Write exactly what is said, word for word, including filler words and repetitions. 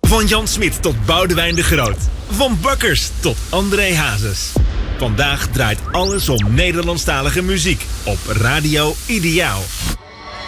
Van Jan Smit tot Boudewijn de Groot. Van Bakkers tot André Hazes. Vandaag draait alles om Nederlandstalige muziek op Radio Ideaal.